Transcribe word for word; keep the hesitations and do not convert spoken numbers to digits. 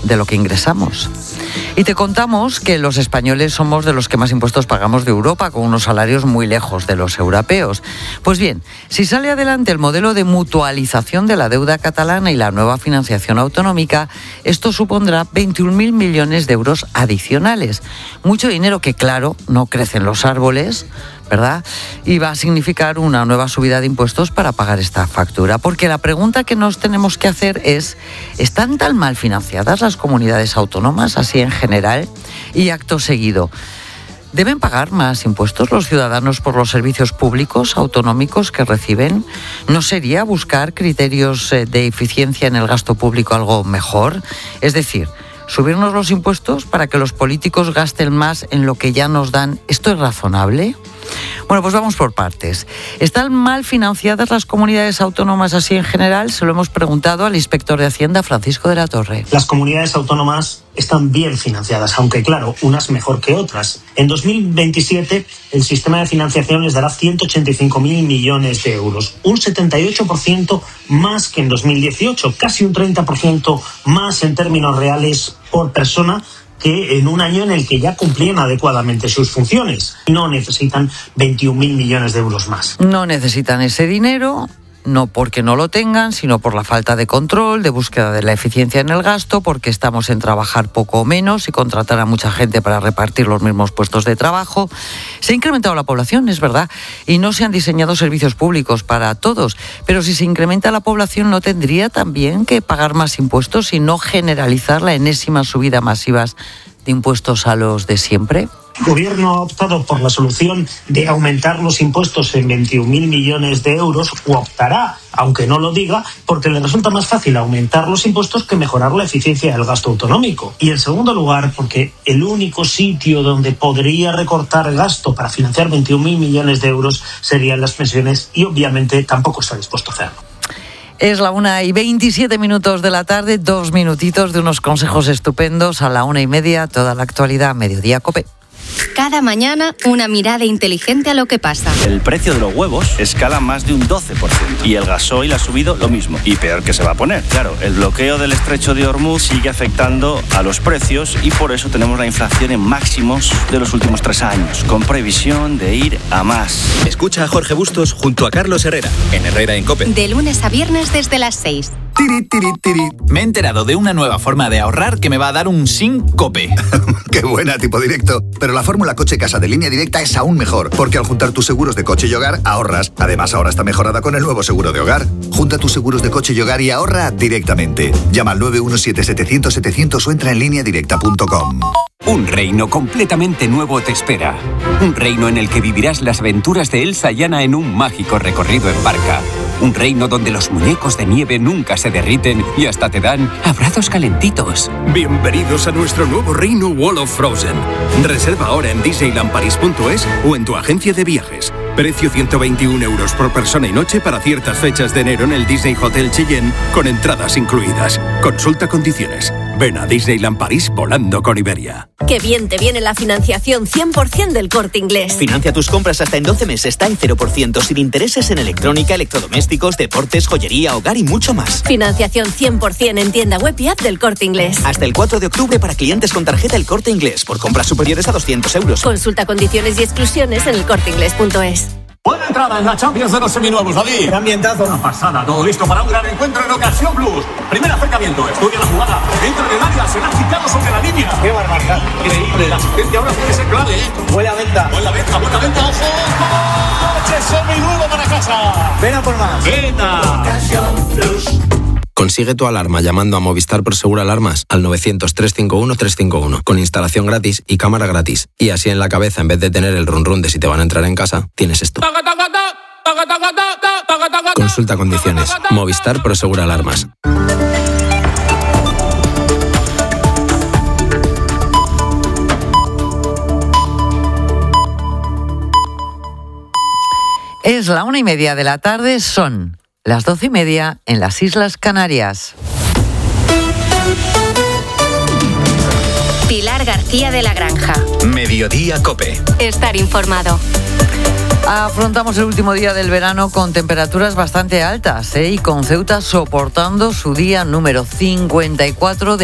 de lo que ingresamos. Y te contamos que los españoles somos de los que más impuestos pagamos de Europa, con unos salarios muy lejos de los europeos. Pues bien, si sale adelante el modelo de mutualización de la deuda catalana y la nueva financiación autonómica, esto supondrá veintiún mil millones de euros adicionales. Mucho dinero que, claro, no crecen los árboles, ¿verdad? Y va a significar una nueva subida de impuestos para pagar esta factura. Porque la pregunta que nos tenemos que hacer es, ¿están tan mal financiadas las comunidades autónomas, así en general? Y acto seguido, ¿deben pagar más impuestos los ciudadanos por los servicios públicos autonómicos que reciben? ¿No sería buscar criterios de eficiencia en el gasto público algo mejor? Es decir, ¿subirnos los impuestos para que los políticos gasten más en lo que ya nos dan? ¿Esto es razonable? Bueno, pues vamos por partes. ¿Están mal financiadas las comunidades autónomas así en general? Se lo hemos preguntado al inspector de Hacienda, Francisco de la Torre. Las comunidades autónomas están bien financiadas, aunque claro, unas mejor que otras. En dos mil veintisiete el sistema de financiación les dará ciento ochenta y cinco mil millones de euros, un setenta y ocho por ciento más que en dos mil dieciocho, casi un treinta por ciento más en términos reales por persona que en un año en el que ya cumplían adecuadamente sus funciones. No necesitan veintiún mil millones de euros más. No necesitan ese dinero, no porque no lo tengan, sino por la falta de control, de búsqueda de la eficiencia en el gasto, porque estamos en trabajar poco o menos y contratar a mucha gente para repartir los mismos puestos de trabajo. Se ha incrementado la población, es verdad, y no se han diseñado servicios públicos para todos, pero si se incrementa la población, ¿no tendría también que pagar más impuestos y no generalizar la enésima subida masiva de impuestos a los de siempre? El gobierno ha optado por la solución de aumentar los impuestos en veintiún mil millones de euros, o optará, aunque no lo diga, porque le resulta más fácil aumentar los impuestos que mejorar la eficiencia del gasto autonómico. Y en segundo lugar, porque el único sitio donde podría recortar gasto para financiar veintiún mil millones de euros serían las pensiones, y obviamente tampoco está dispuesto a hacerlo. Es la una y veintisiete minutos de la tarde, dos minutitos de unos consejos estupendos a la una y media, toda la actualidad, Mediodía COPE. Cada mañana, una mirada inteligente a lo que pasa. El precio de los huevos escala más de un doce por ciento y el gasoil ha subido lo mismo. Y peor que se va a poner. Claro, el bloqueo del estrecho de Hormuz sigue afectando a los precios y por eso tenemos la inflación en máximos de los últimos tres años, con previsión de ir a más. Escucha a Jorge Bustos junto a Carlos Herrera, en Herrera en COPE. De lunes a viernes desde las seis. Tiri, tiri, tiri. Me he enterado de una nueva forma de ahorrar que me va a dar un SINCOPE. ¡Qué buena, tipo directo! Pero la fórmula Coche Casa de Línea Directa es aún mejor, porque al juntar tus seguros de coche y hogar, ahorras. Además, ahora está mejorada con el nuevo seguro de hogar. Junta tus seguros de coche y hogar y ahorra directamente. Llama al nueve uno siete, setecientos, setecientos o entra en línea directa punto com. Un reino completamente nuevo te espera. Un reino en el que vivirás las aventuras de Elsa y Anna en un mágico recorrido en barca. Un reino donde los muñecos de nieve nunca se derriten y hasta te dan abrazos calentitos. Bienvenidos a nuestro nuevo reino Wall of Frozen. Reserva ahora en disneyland paris punto es o en tu agencia de viajes. Precio ciento veintiún euros por persona y noche para ciertas fechas de enero en el Disney Hotel Cheyenne, con entradas incluidas. Consulta condiciones. Ven a Disneyland París volando con Iberia. ¡Qué bien te viene la financiación cien por ciento del Corte Inglés! Financia tus compras hasta en doce meses, está en cero por ciento, sin intereses en electrónica, electrodomésticos, deportes, joyería, hogar y mucho más. Financiación cien por ciento en tienda web y app del Corte Inglés. Hasta el cuatro de octubre para clientes con tarjeta El Corte Inglés, por compras superiores a doscientos euros. Consulta condiciones y exclusiones en el corte inglés punto es. Buena entrada en la Champions de los seminuevos, David. ¡Qué ambientazo! Una pasada, todo listo para un gran encuentro en Ocasión Plus. Primer acercamiento, estudia la jugada, entra en el área, se la ha quitado sobre la línea. ¡Qué barbaridad! Increíble, la asistencia ahora puede ser clave, ¿eh? Buena venta. Buena venta, buena venta, ojo. ¡Coche seminuevo para casa! Ven a por más. ¡Venta! Ocasión Plus. Consigue tu alarma llamando a Movistar Prosegur Alarmas al novecientos, trescientos cincuenta y uno, trescientos cincuenta y uno, con instalación gratis y cámara gratis. Y así en la cabeza, en vez de tener el run run de si te van a entrar en casa, tienes esto. Consulta condiciones. Movistar Prosegur Alarmas. Es la una y media de la tarde, son las doce y media en las Islas Canarias. Pilar García de la Granja. Mediodía COPE. Estar informado. Afrontamos el último día del verano con temperaturas bastante altas, ¿eh? Y con Ceuta soportando su día número cincuenta y cuatro de